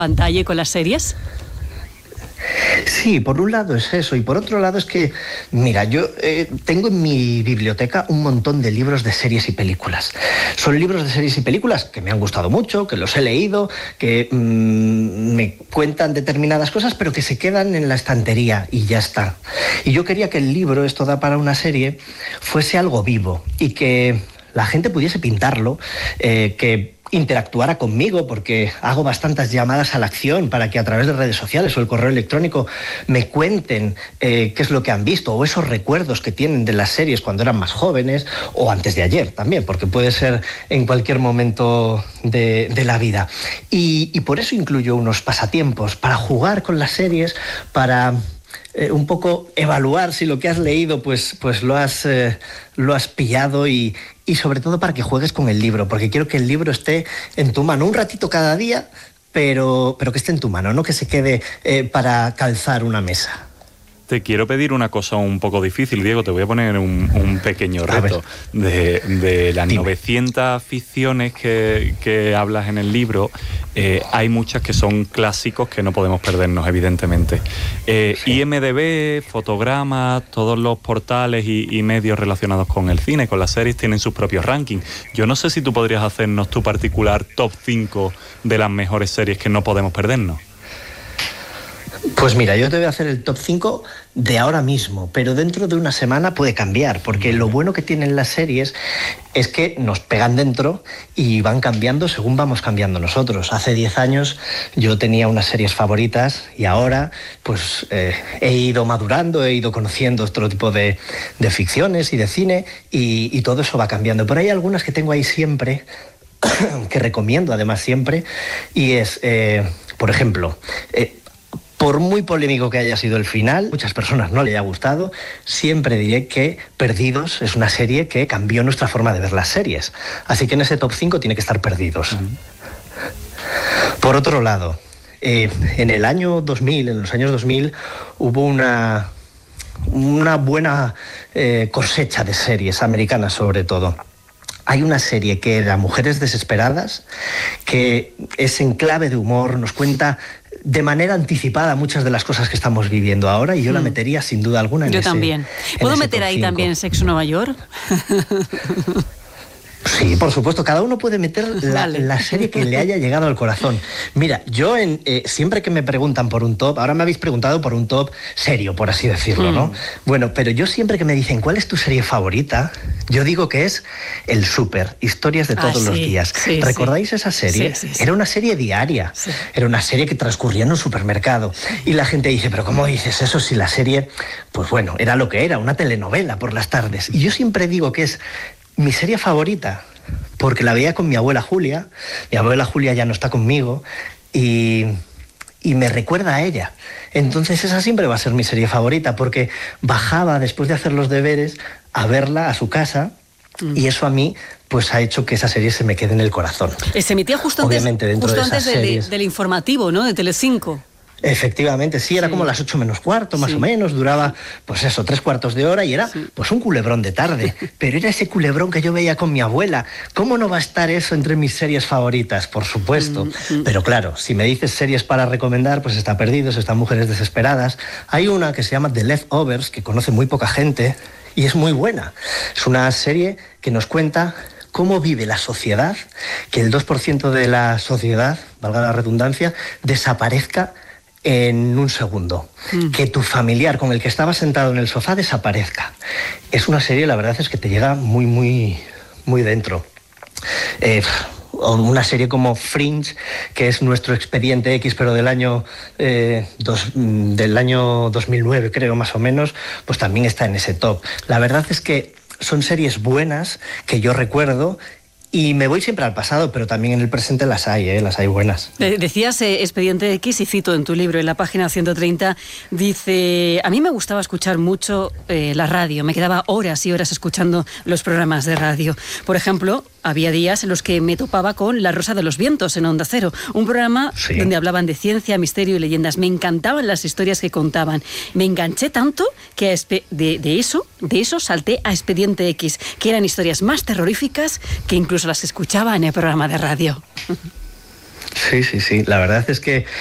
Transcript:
pantalla y con las series? Sí, por un lado es eso, y por otro lado es que, mira, yo tengo en mi biblioteca un montón de libros de series y películas. Son libros de series y películas que me han gustado mucho, que los he leído, que me cuentan determinadas cosas, pero que se quedan en la estantería y ya está. Y yo quería que el libro, Esto da para una serie, fuese algo vivo y que la gente pudiese pintarlo, que interactuara conmigo, porque hago bastantes llamadas a la acción para que a través de redes sociales o el correo electrónico me cuenten qué es lo que han visto o esos recuerdos que tienen de las series cuando eran más jóvenes o antes de ayer también, porque puede ser en cualquier momento de la vida. Y por eso incluyo unos pasatiempos, para jugar con las series, para un poco evaluar si lo que has leído pues lo has pillado y sobre todo para que juegues con el libro, porque quiero que el libro esté en tu mano un ratito cada día, pero que esté en tu mano, no que se quede para calzar una mesa. Te quiero pedir una cosa un poco difícil, Diego, te voy a poner un pequeño reto. De las 900 ficciones que hablas en el libro, hay muchas que son clásicos que no podemos perdernos, evidentemente. Sí. IMDb, Fotogramas, todos los portales y medios relacionados con el cine, con las series, tienen sus propios rankings. Yo no sé si tú podrías hacernos tu particular top 5 de las mejores series que no podemos perdernos. Pues mira, yo te voy a hacer el top 5 de ahora mismo, pero dentro de una semana puede cambiar, porque lo bueno que tienen las series es que nos pegan dentro y van cambiando según vamos cambiando nosotros. Hace 10 años yo tenía unas series favoritas y ahora pues he ido madurando, he ido conociendo otro tipo de ficciones y de cine y todo eso va cambiando. Pero hay algunas que tengo ahí siempre, que recomiendo además siempre, y es, por ejemplo, por muy polémico que haya sido el final, muchas personas no le haya gustado, siempre diré que Perdidos es una serie que cambió nuestra forma de ver las series. Así que en ese top 5 tiene que estar Perdidos. Por otro lado, en el año 2000, en los años 2000, hubo una buena cosecha de series americanas sobre todo. Hay una serie que era Mujeres Desesperadas, que es en clave de humor, nos cuenta de manera anticipada muchas de las cosas que estamos viviendo ahora, y yo la metería sin duda alguna en yo ese. Yo también. ¿Puedo meter ahí 5? También Sexo Nueva York? Sí, por supuesto, cada uno puede meter la serie que le haya llegado al corazón. Mira, yo siempre que me preguntan por un top, ahora me habéis preguntado por un top serio, por así decirlo, ¿no? Bueno, pero yo siempre que me dicen ¿cuál es tu serie favorita? Yo digo que es El Súper, Historias de todos los días. Sí, ¿recordáis esa serie? Sí. Era una serie diaria, era una serie que transcurría en un supermercado. Y la gente dice, ¿pero cómo dices eso si la serie, pues bueno, era lo que era, una telenovela por las tardes? Y yo siempre digo que es mi serie favorita, porque la veía con mi abuela Julia. Mi abuela Julia ya no está conmigo y me recuerda a ella. Entonces esa siempre va a ser mi serie favorita, porque bajaba después de hacer los deberes a verla a su casa y eso a mí pues ha hecho que esa serie se me quede en el corazón. Se emitía justo antes del informativo, ¿no? De Telecinco. Efectivamente, sí, era como las 8 menos cuarto, más o menos, duraba, pues eso, 3/4 de hora y era, pues un culebrón de tarde, pero era ese culebrón que yo veía con mi abuela. ¿Cómo no va a estar eso entre mis series favoritas? Por supuesto, pero claro, si me dices series para recomendar, pues está Perdidos, está Mujeres Desesperadas. Hay una que se llama The Leftovers, que conoce muy poca gente y es muy buena. Es una serie que nos cuenta cómo vive la sociedad, que el 2% de la sociedad, valga la redundancia, desaparezca en un segundo, que tu familiar con el que estabas sentado en el sofá desaparezca. Es una serie, la verdad es que te llega muy, muy, muy dentro. O una serie como Fringe, que es nuestro Expediente X, pero del año 2009, creo, más o menos, pues también está en ese top. La verdad es que son series buenas que yo recuerdo. Y me voy siempre al pasado, pero también en el presente las hay buenas. Decías Expediente X, y cito en tu libro, en la página 130, dice, a mí me gustaba escuchar mucho la radio, me quedaba horas y horas escuchando los programas de radio. Por ejemplo, había días en los que me topaba con La Rosa de los Vientos en Onda Cero, un programa donde hablaban de ciencia, misterio y leyendas. Me encantaban las historias que contaban. Me enganché tanto que de eso salté a Expediente X, que eran historias más terroríficas que incluso las escuchaba en el programa de radio. Sí, sí, sí. La verdad es que